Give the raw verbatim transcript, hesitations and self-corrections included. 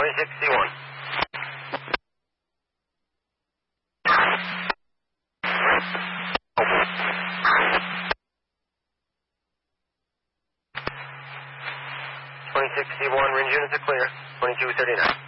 twenty-six C one. twenty-six C one, range units are clear. twenty-two thirty-nine.